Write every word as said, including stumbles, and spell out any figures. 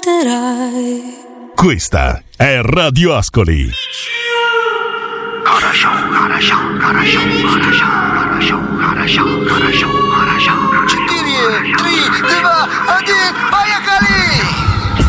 aspetterai. Questa è Radio Ascoli. Cara show, cara show, cara show, cara show, cara show, cara show, cara show.